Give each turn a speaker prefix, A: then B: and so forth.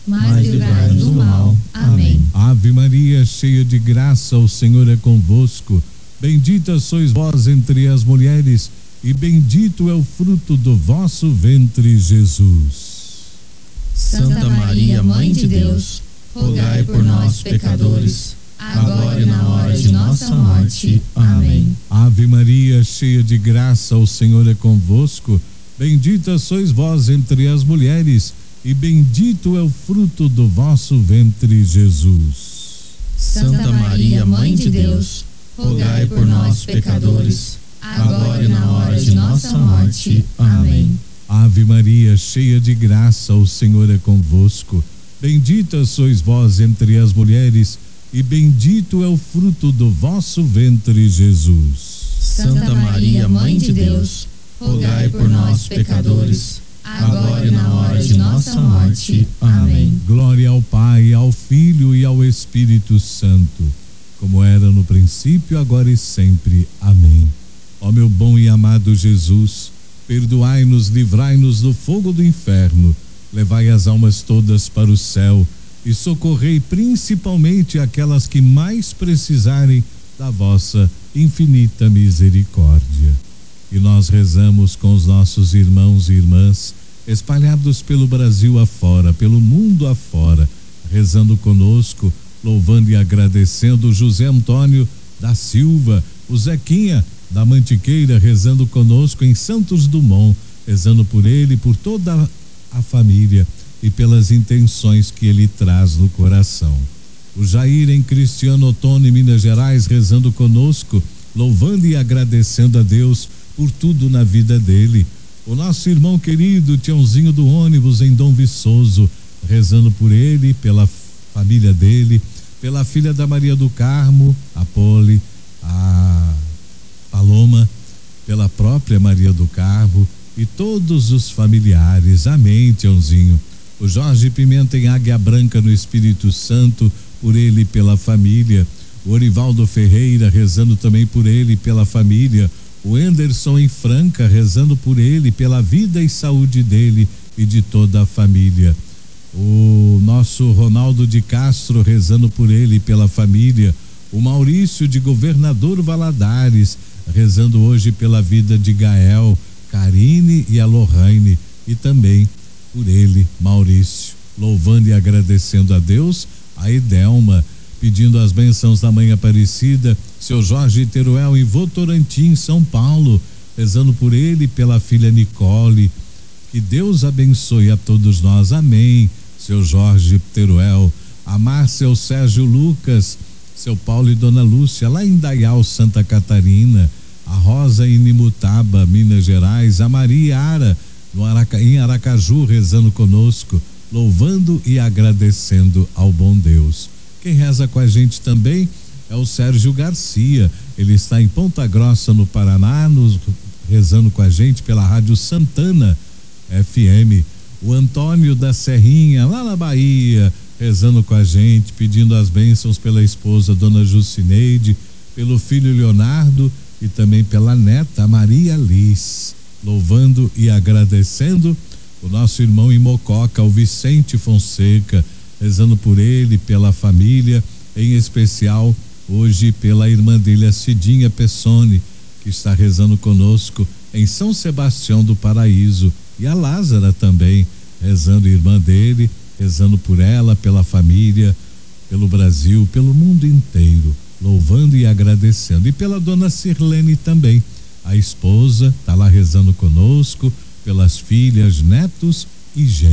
A: mas livrai-nos do mal. Amém.
B: Ave Maria, cheia de graça, o Senhor é convosco. Bendita sois vós entre as mulheres, e bendito é o fruto do vosso ventre, Jesus.
A: Santa Maria, Mãe de Deus, rogai por nós, pecadores, agora e na hora de nossa morte. Amém.
B: Ave Maria, cheia de graça, o Senhor é convosco. Bendita sois vós entre as mulheres, e bendito é o fruto do vosso ventre, Jesus.
A: Santa Maria, Mãe de Deus, rogai por nós, pecadores, agora e na hora de nossa morte. Amém.
B: Ave Maria, cheia de graça, o Senhor é convosco. Bendita sois vós entre as mulheres, e bendito é o fruto do vosso ventre, Jesus.
A: Santa Maria, Mãe de Deus, rogai por nós, pecadores, agora e na hora de nossa morte. Amém.
B: Glória ao Pai, ao Filho e ao Espírito Santo, como era no princípio, agora e sempre. Amém. Ó meu bom e amado Jesus, perdoai-nos, livrai-nos do fogo do inferno, levai as almas todas para o céu e socorrei principalmente aquelas que mais precisarem da vossa infinita misericórdia. E nós rezamos com os nossos irmãos e irmãs espalhados pelo Brasil afora, pelo mundo afora, rezando conosco, louvando e agradecendo José Antônio da Silva, o Zequinha da Mantiqueira, rezando conosco em Santos Dumont, rezando por ele, por toda a família e pelas intenções que ele traz no coração. O Jair em Cristiano Ottoni, Minas Gerais, rezando conosco, louvando e agradecendo a Deus por tudo na vida dele. O nosso irmão querido Tiãozinho do ônibus em Dom Viçoso, rezando por ele, pela família dele, pela filha da Maria do Carmo, a Poli, a Paloma, pela própria Maria do Carmo e todos os familiares. Amém, Tiãozinho. O Jorge Pimenta em Águia Branca, no Espírito Santo, por ele e pela família. O Orivaldo Ferreira, rezando também por ele e pela família. O Anderson em Franca, rezando por ele, pela vida e saúde dele e de toda a família. O nosso Ronaldo de Castro, rezando por ele e pela família. O Maurício de Governador Valadares, rezando hoje pela vida de Gael, Karine e a Lohane, e também por ele, Maurício, louvando e agradecendo a Deus. A Edelma, pedindo as bênçãos da Mãe Aparecida, seu Jorge Teruel em Votorantim, São Paulo, rezando por ele e pela filha Nicole. Que Deus abençoe a todos nós. Amém. Seu Jorge Teruel, a Márcia, o Sérgio Lucas, seu Paulo e Dona Lúcia, lá em Dayal, Santa Catarina, a Rosa em Nimutaba, Minas Gerais, a Maria Ara, em Aracaju, rezando conosco, louvando e agradecendo ao bom Deus. Quem reza com a gente também é o Sérgio Garcia, ele está em Ponta Grossa, no Paraná, rezando com a gente pela Rádio Santana FM. O Antônio da Serrinha, lá na Bahia, rezando com a gente, pedindo as bênçãos pela esposa Dona Jucineide, pelo filho Leonardo e também pela neta Maria Liz, louvando e agradecendo. O nosso irmão em Mococa, o Vicente Fonseca, rezando por ele, pela família, em especial hoje pela irmã dele, a Cidinha Pessoni, que está rezando conosco em São Sebastião do Paraíso, e a Lázara também, rezando, irmã dele, rezando por ela, pela família, pelo Brasil, pelo mundo inteiro, louvando e agradecendo. E pela dona Sirlene também, a esposa, está lá rezando conosco, pelas filhas, netos e genros.